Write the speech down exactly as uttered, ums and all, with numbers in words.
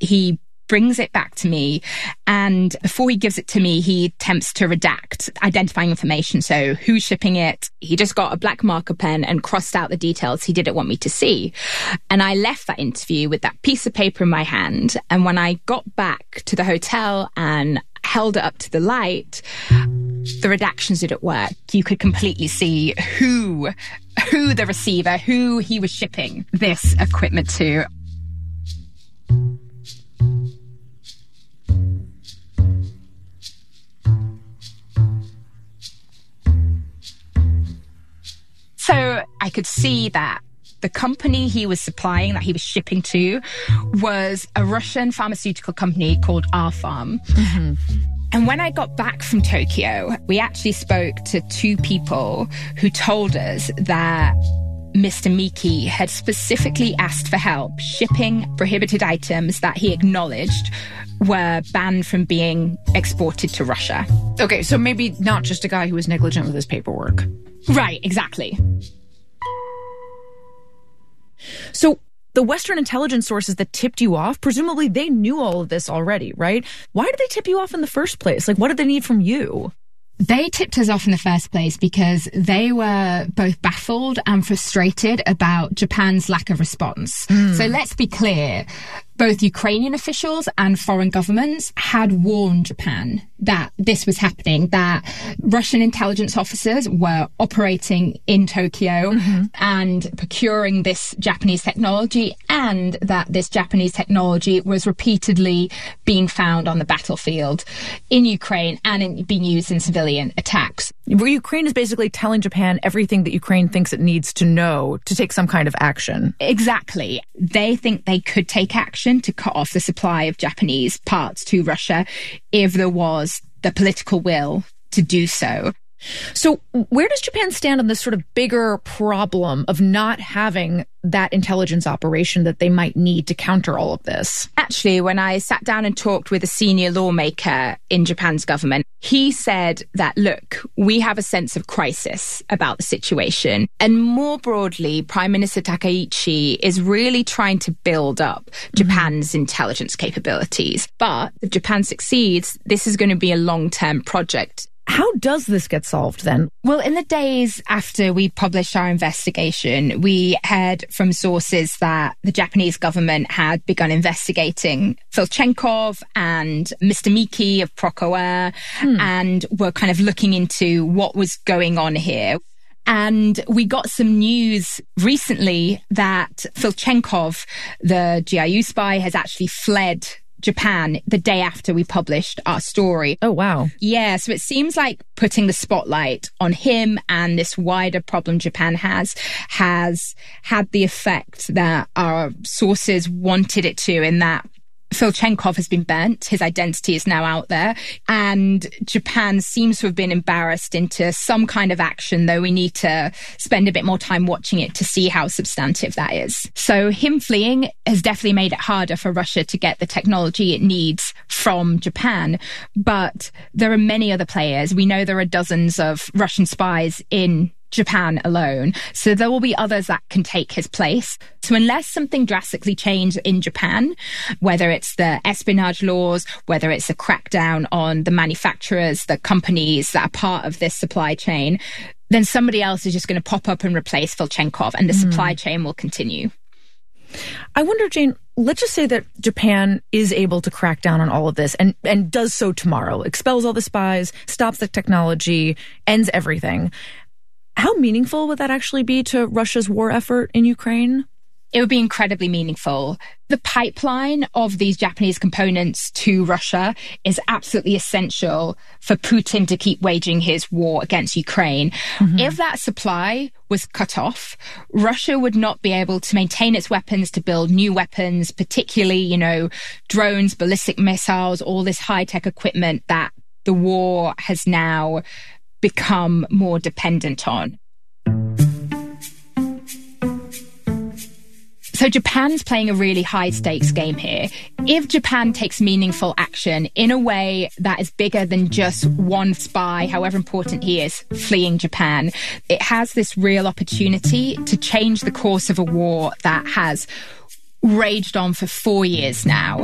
he brings it back to me, and before he gives it to me, he attempts to redact identifying information. So who's shipping it? He just got a black marker pen and crossed out the details he didn't want me to see. And I left that interview with that piece of paper in my hand. And when I got back to the hotel and held it up to the light, the redactions didn't work. You could completely see who, who the receiver, who he was shipping this equipment to. So I could see that the company he was supplying, that he was shipping to, was a Russian pharmaceutical company called R-Pharm. Mm-hmm. And when I got back from Tokyo, we actually spoke to two people who told us that Mister Miki had specifically asked for help shipping prohibited items that he acknowledged were banned from being exported to Russia. Okay, so maybe not just a guy who was negligent with his paperwork. Right, exactly. So the Western intelligence sources that tipped you off, presumably they knew all of this already, right? Why did they tip you off in the first place? Like, what did they need from you? They tipped us off in the first place because they were both baffled and frustrated about Japan's lack of response. Mm. So let's be clear. Both Ukrainian officials and foreign governments had warned Japan that this was happening, that Russian intelligence officers were operating in Tokyo mm-hmm. and procuring this Japanese technology, and that this Japanese technology was repeatedly being found on the battlefield in Ukraine and in, being used in civilian attacks. Where Ukraine is basically telling Japan everything that Ukraine thinks it needs to know to take some kind of action. Exactly. They think they could take action to cut off the supply of Japanese parts to Russia if there was the political will to do so. So where does Japan stand on this sort of bigger problem of not having that intelligence operation that they might need to counter all of this? Actually, when I sat down and talked with a senior lawmaker in Japan's government, he said that, look, we have a sense of crisis about the situation. And more broadly, Prime Minister Takaichi is really trying to build up Japan's mm-hmm. intelligence capabilities. But if Japan succeeds, this is going to be a long-term project. How does this get solved then? Well, in the days after we published our investigation, we heard from sources that the Japanese government had begun investigating Filchenkov and Mister Miki of Procoair hmm. and were kind of looking into what was going on here. And we got some news recently that Filchenkov, the G I U spy, has actually fled Japan the day after we published our story. Oh, wow. Yeah, so it seems like putting the spotlight on him and this wider problem Japan has, has had the effect that our sources wanted it to, in that Filchenkov has been burnt. His identity is now out there. And Japan seems to have been embarrassed into some kind of action, though we need to spend a bit more time watching it to see how substantive that is. So him fleeing has definitely made it harder for Russia to get the technology it needs from Japan. But there are many other players. We know there are dozens of Russian spies in Japan alone. So there will be others that can take his place. So unless something drastically changed in Japan, whether it's the espionage laws, whether it's a crackdown on the manufacturers, the companies that are part of this supply chain, then somebody else is just going to pop up and replace Filchenkov, and the mm. supply chain will continue. I wonder, Jane, let's just say that Japan is able to crack down on all of this and, and does so tomorrow, expels all the spies, stops the technology, ends everything. How meaningful would that actually be to Russia's war effort in Ukraine? It would be incredibly meaningful. The pipeline of these Japanese components to Russia is absolutely essential for Putin to keep waging his war against Ukraine. Mm-hmm. If that supply was cut off, Russia would not be able to maintain its weapons, to build new weapons, particularly, you know, drones, ballistic missiles, all this high-tech equipment that the war has now become more dependent on. So Japan's playing a really high stakes game here. If Japan takes meaningful action in a way that is bigger than just one spy, however important he is, fleeing Japan, it has this real opportunity to change the course of a war that has raged on for four years now.